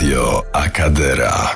Radio Akadera.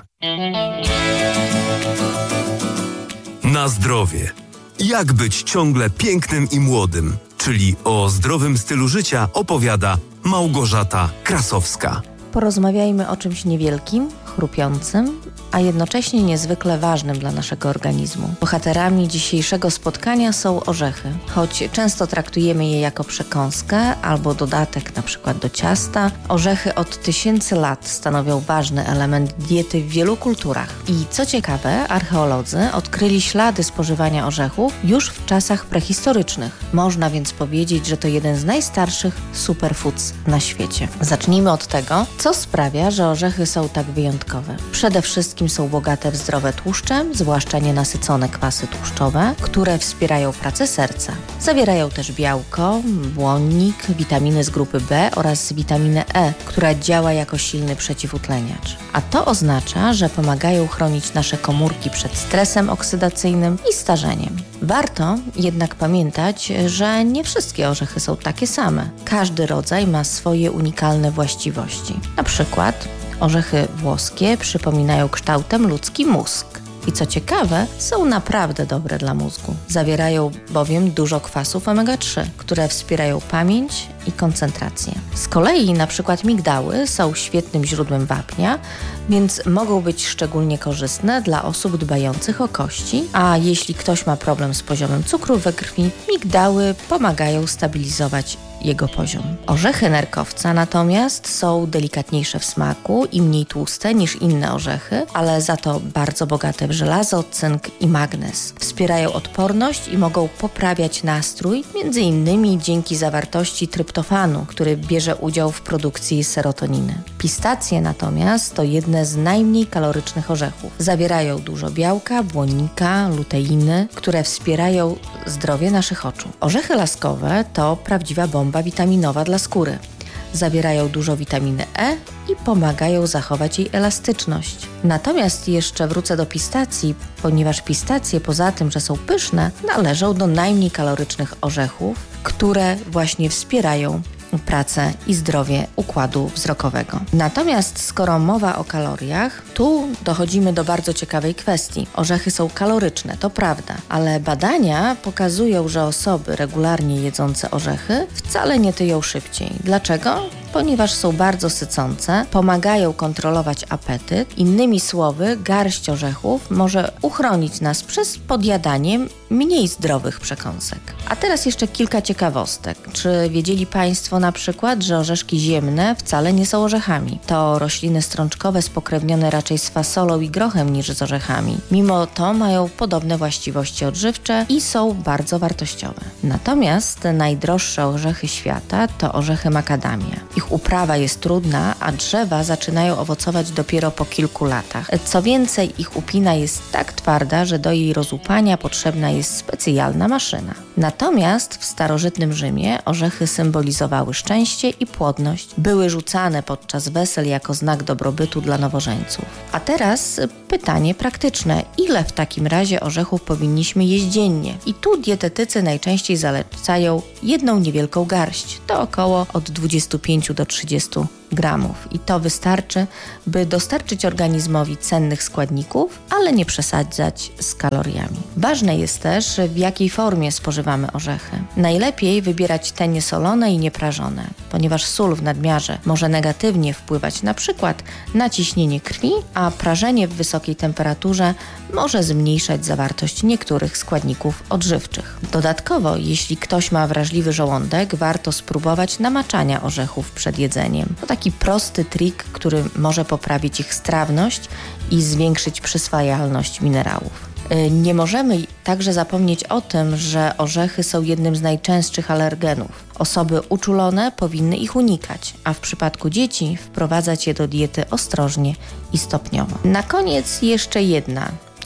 Na zdrowie. Jak być ciągle pięknym i młodym? Czyli o zdrowym stylu życia opowiada Małgorzata Krasowska. Porozmawiajmy o czymś niewielkim, chrupiącym, a jednocześnie niezwykle ważnym dla naszego organizmu. Bohaterami dzisiejszego spotkania są orzechy. Choć często traktujemy je jako przekąskę albo dodatek np. do ciasta, orzechy od tysięcy lat stanowią ważny element diety w wielu kulturach. I co ciekawe, archeolodzy odkryli ślady spożywania orzechów już w czasach prehistorycznych. Można więc powiedzieć, że to jeden z najstarszych superfoods na świecie. Zacznijmy od tego, co sprawia, że orzechy są tak wyjątkowe. Przede wszystkim są bogate w zdrowe tłuszcze, zwłaszcza nienasycone kwasy tłuszczowe, które wspierają pracę serca. Zawierają też białko, błonnik, witaminy z grupy B oraz witaminę E, która działa jako silny przeciwutleniacz. A to oznacza, że pomagają chronić nasze komórki przed stresem oksydacyjnym i starzeniem. Warto jednak pamiętać, że nie wszystkie orzechy są takie same. Każdy rodzaj ma swoje unikalne właściwości. Na przykład orzechy włoskie przypominają kształtem ludzki mózg. I co ciekawe, są naprawdę dobre dla mózgu. Zawierają bowiem dużo kwasów omega-3, które wspierają pamięć i koncentrację. Z kolei na przykład migdały są świetnym źródłem wapnia, więc mogą być szczególnie korzystne dla osób dbających o kości, a jeśli ktoś ma problem z poziomem cukru we krwi, migdały pomagają stabilizować jego poziom. Orzechy nerkowca natomiast są delikatniejsze w smaku i mniej tłuste niż inne orzechy, ale za to bardzo bogate w żelazo, cynk i magnez. Wspierają odporność i mogą poprawiać nastrój, między innymi dzięki zawartości tryptofanu, który bierze udział w produkcji serotoniny. Pistacje natomiast to jedne z najmniej kalorycznych orzechów. Zawierają dużo białka, błonnika, luteiny, które wspierają zdrowie naszych oczu. Orzechy laskowe to prawdziwa bomba witaminowa dla skóry. Zawierają dużo witaminy E i pomagają zachować jej elastyczność. Natomiast jeszcze wrócę do pistacji, ponieważ pistacje poza tym, że są pyszne, należą do najmniej kalorycznych orzechów, które właśnie wspierają pracę i zdrowie układu wzrokowego. Natomiast skoro mowa o kaloriach, tu dochodzimy do bardzo ciekawej kwestii. Orzechy są kaloryczne, to prawda, ale badania pokazują, że osoby regularnie jedzące orzechy wcale nie tyją szybciej. Dlaczego? Ponieważ są bardzo sycące, pomagają kontrolować apetyt. Innymi słowy, garść orzechów może uchronić nas przed podjadaniem mniej zdrowych przekąsek. A teraz jeszcze kilka ciekawostek. Czy wiedzieli Państwo na przykład, że orzeszki ziemne wcale nie są orzechami? To rośliny strączkowe spokrewnione raczej z fasolą i grochem niż z orzechami. Mimo to mają podobne właściwości odżywcze i są bardzo wartościowe. Natomiast najdroższe orzechy świata to orzechy makadamia. Ich uprawa jest trudna, a drzewa zaczynają owocować dopiero po kilku latach. Co więcej, ich upina jest tak twarda, że do jej rozłupania potrzebna jest specjalna maszyna. Natomiast w starożytnym Rzymie orzechy symbolizowały szczęście i płodność. Były rzucane podczas wesel jako znak dobrobytu dla nowożeńców. A teraz pytanie praktyczne. Ile w takim razie orzechów powinniśmy jeść dziennie? I tu dietetycy najczęściej zalecają jedną niewielką garść. To około od 25 do 30 gramów. I to wystarczy, by dostarczyć organizmowi cennych składników, ale nie przesadzać z kaloriami. Ważne jest też, w jakiej formie spożywamy orzechy. Najlepiej wybierać te niesolone i nieprażone, ponieważ sól w nadmiarze może negatywnie wpływać na przykład na ciśnienie krwi, a prażenie w wysokiej temperaturze może zmniejszać zawartość niektórych składników odżywczych. Dodatkowo, jeśli ktoś ma wrażliwy żołądek, warto spróbować namaczania orzechów przed jedzeniem. To taki prosty trik, który może poprawić ich strawność i zwiększyć przyswajalność minerałów. Nie możemy także zapomnieć o tym, że orzechy są jednym z najczęstszych alergenów. Osoby uczulone powinny ich unikać, a w przypadku dzieci wprowadzać je do diety ostrożnie i stopniowo. Na koniec jeszcze jedna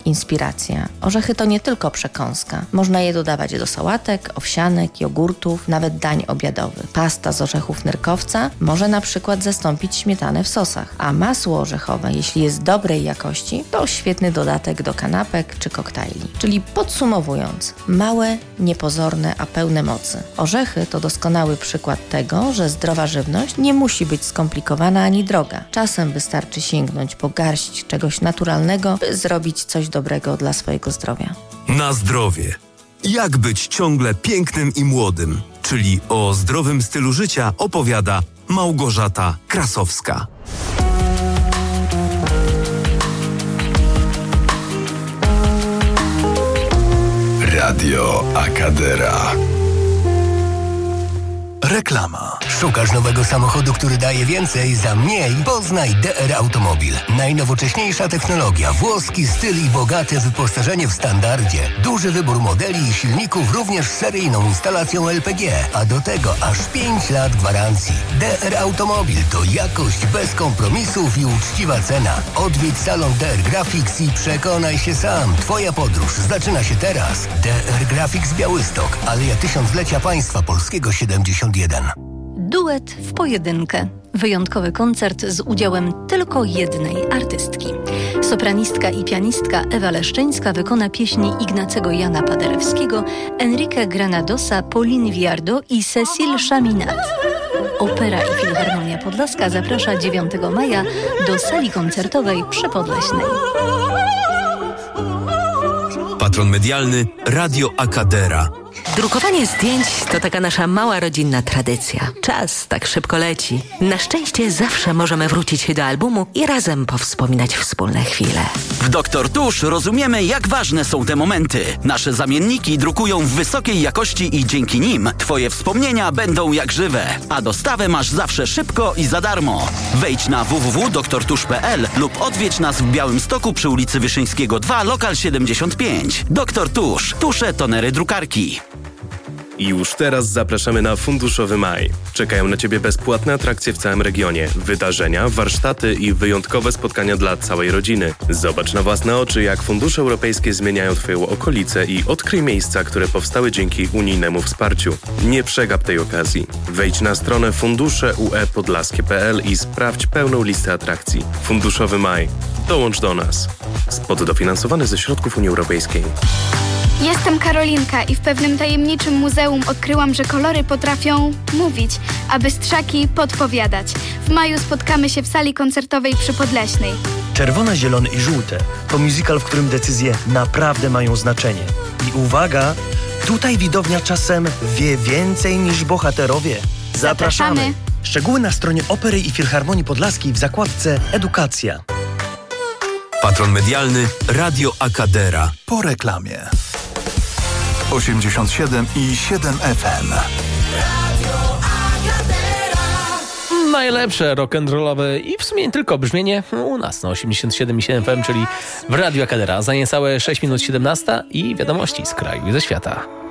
jak inspiracja. Orzechy to nie tylko przekąska. Można je dodawać do sałatek, owsianek, jogurtów, nawet dań obiadowych. Pasta z orzechów nerkowca może na przykład zastąpić śmietanę w sosach, a masło orzechowe, jeśli jest dobrej jakości, to świetny dodatek do kanapek czy koktajli. Czyli podsumowując, małe, niepozorne, a pełne mocy. Orzechy to doskonały przykład tego, że zdrowa żywność nie musi być skomplikowana ani droga. Czasem wystarczy sięgnąć po garść czegoś naturalnego, by zrobić coś dobrego dla swojego zdrowia. Na zdrowie. Jak być ciągle pięknym i młodym, czyli o zdrowym stylu życia opowiada Małgorzata Krasowska. Radio Akadera. Reklama. Szukasz nowego samochodu, który daje więcej za mniej? Poznaj DR Automobil. Najnowocześniejsza technologia, włoski styl i bogate wyposażenie w standardzie. Duży wybór modeli i silników również z seryjną instalacją LPG. A do tego aż 5 lat gwarancji. DR Automobil to jakość bez kompromisów i uczciwa cena. Odwiedź salon DR Graphics i przekonaj się sam. Twoja podróż zaczyna się teraz. DR Graphics Białystok. Aleja Tysiąclecia Państwa Polskiego 71. Duet w pojedynkę. Wyjątkowy koncert z udziałem tylko jednej artystki. Sopranistka i pianistka Ewa Leszczyńska wykona pieśni Ignacego Jana Paderewskiego, Enrique Granadosa, Pauline Viardot i Cécile Chaminade. Opera i Filharmonia Podlaska zaprasza 9 maja do sali koncertowej przy Podleśnej. Patron medialny Radio Akadera. Drukowanie zdjęć to taka nasza mała rodzinna tradycja. Czas tak szybko leci. Na szczęście zawsze możemy wrócić do albumu i razem powspominać wspólne chwile. W Dr. Tusz rozumiemy, jak ważne są te momenty. Nasze zamienniki drukują w wysokiej jakości i dzięki nim Twoje wspomnienia będą jak żywe. A dostawę masz zawsze szybko i za darmo. Wejdź na www.drtusz.pl lub odwiedź nas w Białymstoku przy ulicy Wyszyńskiego 2, lokal 75. Dr. Tusz. Tusze, tonery, drukarki. I już teraz zapraszamy na Funduszowy Maj. Czekają na Ciebie bezpłatne atrakcje w całym regionie, wydarzenia, warsztaty i wyjątkowe spotkania dla całej rodziny. Zobacz na własne oczy, jak fundusze europejskie zmieniają Twoją okolicę i odkryj miejsca, które powstały dzięki unijnemu wsparciu. Nie przegap tej okazji. Wejdź na stronę funduszeuepodlaskie.pl i sprawdź pełną listę atrakcji. Funduszowy Maj. Dołącz do nas. Spot dofinansowany ze środków Unii Europejskiej. Jestem Karolinka i w pewnym tajemniczym muzeum odkryłam, że kolory potrafią mówić, a bystrzaki podpowiadać. W maju spotkamy się w sali koncertowej przy Podleśnej. Czerwone, zielone i żółte to musical, w którym decyzje naprawdę mają znaczenie. I uwaga, tutaj widownia czasem wie więcej niż bohaterowie. Zapraszamy! Szczegóły na stronie Opery i Filharmonii Podlaskiej w zakładce Edukacja. Patron medialny Radio Akadera. Po reklamie. 87,7 FM. Najlepsze rock'n'rollowe i w sumie nie tylko brzmienie u nas na 87,7 FM, czyli w Radio Akadera. Za niecałe 6 minut 17 i wiadomości z kraju i ze świata.